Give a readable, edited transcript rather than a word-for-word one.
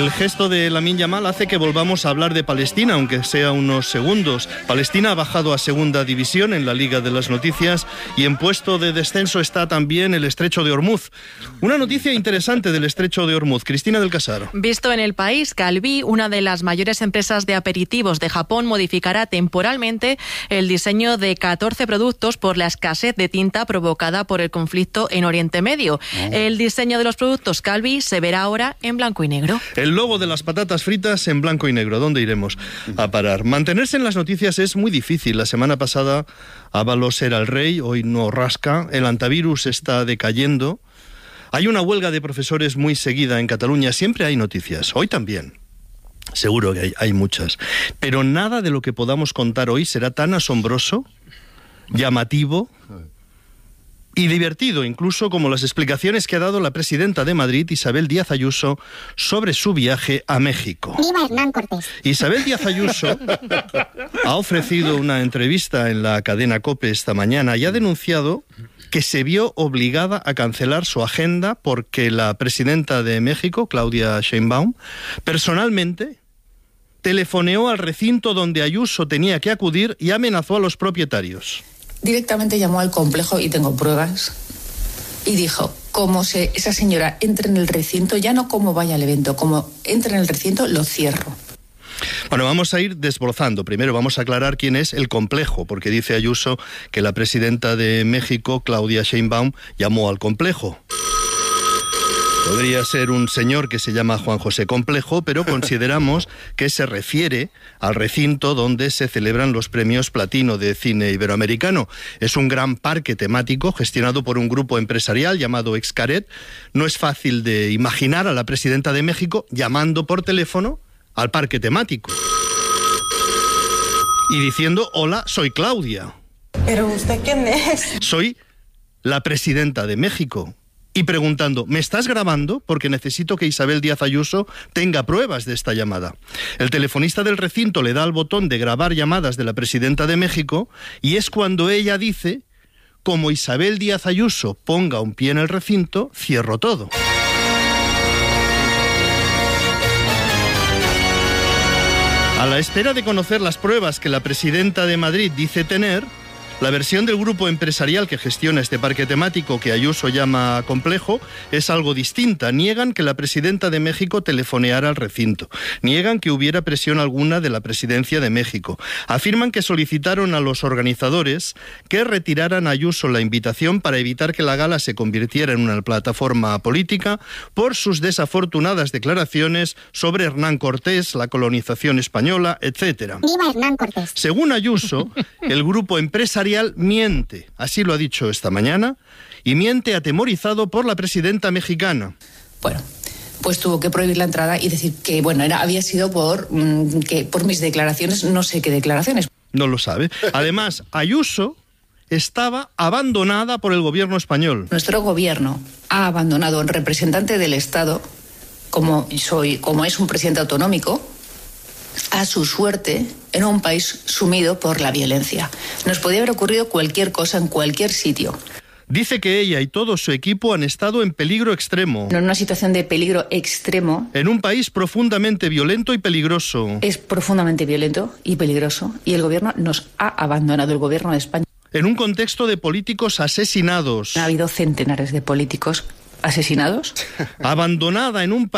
El gesto de Lamine Yamal hace que volvamos a hablar de Palestina, aunque sea unos segundos. Palestina ha bajado a segunda división en la Liga de las Noticias y en puesto de descenso está también el Estrecho de Ormuz. Una noticia interesante del Estrecho de Ormuz. Cristina del Casaro. Visto en El País, Calbí, una de las mayores empresas de aperitivos de Japón, modificará temporalmente el diseño de 14 productos por la escasez de tinta provocada por el conflicto en Oriente Medio. El diseño de los productos Calbí se verá ahora en blanco y negro. El logo de las patatas fritas en blanco y negro. ¿A dónde iremos a parar? Mantenerse en las noticias es muy difícil. La semana pasada Ábalos era el rey, hoy no rasca. El antivirus está decayendo. Hay una huelga de profesores muy seguida en Cataluña. Siempre hay noticias. Hoy también. Seguro que hay muchas. Pero nada de lo que podamos contar hoy será tan asombroso, llamativo y divertido, incluso como las explicaciones que ha dado la presidenta de Madrid, Isabel Díaz Ayuso, sobre su viaje a México. ¡Viva Hernán Cortés! Isabel Díaz Ayuso ha ofrecido una entrevista en la cadena COPE esta mañana y ha denunciado que se vio obligada a cancelar su agenda porque la presidenta de México, Claudia Sheinbaum, personalmente telefoneó al recinto donde Ayuso tenía que acudir y amenazó a los propietarios. Directamente llamó al complejo, y tengo pruebas, y dijo, como esa señora entre en el recinto, ya no como vaya al evento, como entre en el recinto, lo cierro. Bueno, vamos a ir desbrozando. Primero vamos a aclarar quién es el complejo, porque dice Ayuso que la presidenta de México, Claudia Sheinbaum, llamó al complejo. Podría ser un señor que se llama Juan José Complejo, pero consideramos que se refiere al recinto donde se celebran los premios Platino de cine iberoamericano. Es un gran parque temático gestionado por un grupo empresarial llamado Xcaret. No es fácil de imaginar a la presidenta de México llamando por teléfono al parque temático y diciendo: hola, soy Claudia. ¿Pero usted quién es? Soy la presidenta de México. Y preguntando, ¿me estás grabando? Porque necesito que Isabel Díaz Ayuso tenga pruebas de esta llamada. El telefonista del recinto le da al botón de grabar llamadas de la presidenta de México y es cuando ella dice: como Isabel Díaz Ayuso ponga un pie en el recinto, cierro todo. A la espera de conocer las pruebas que la presidenta de Madrid dice tener, la versión del grupo empresarial que gestiona este parque temático, que Ayuso llama complejo, es algo distinta. Niegan que la presidenta de México telefoneara al recinto. Niegan que hubiera presión alguna de la presidencia de México. Afirman que solicitaron a los organizadores que retiraran a Ayuso la invitación para evitar que la gala se convirtiera en una plataforma política por sus desafortunadas declaraciones sobre Hernán Cortés, la colonización española, etc. ¡Viva Hernán Cortés! Según Ayuso, el grupo empresarial miente, así lo ha dicho esta mañana, y miente atemorizado por la presidenta mexicana. Bueno, pues tuvo que prohibir la entrada y decir que, bueno, había sido por mis declaraciones, no sé qué declaraciones. No lo sabe. Además, Ayuso estaba abandonada por el gobierno español. Nuestro gobierno ha abandonado al representante del Estado, como es un presidente autonómico, a su suerte en un país sumido por la violencia. Nos podía haber ocurrido cualquier cosa en cualquier sitio. Dice que ella y todo su equipo han estado en peligro extremo. En una situación de peligro extremo. En un país profundamente violento y peligroso. Es profundamente violento y peligroso. Y el gobierno nos ha abandonado, el gobierno de España. En un contexto de políticos asesinados. Ha habido centenares de políticos asesinados. Abandonada en un país